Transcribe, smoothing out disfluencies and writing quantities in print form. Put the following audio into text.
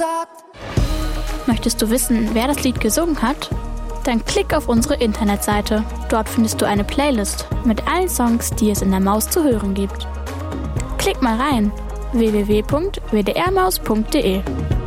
sagt. Möchtest du wissen, wer das Lied gesungen hat? Dann klick auf unsere Internetseite. Dort findest du eine Playlist mit allen Songs, die es in der Maus zu hören gibt. Klick mal rein: www.wdrmaus.de.